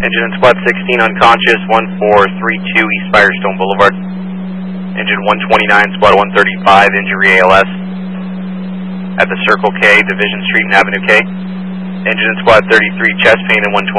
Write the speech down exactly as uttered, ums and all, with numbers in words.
Engine in Squad sixteen unconscious, one four three two East Firestone Boulevard. Engine one twenty-nine, Squad one thirty-five, injury A L S at the Circle K, Division Street and Avenue K. Engine in Squad thirty-three, chest pain in one twenty.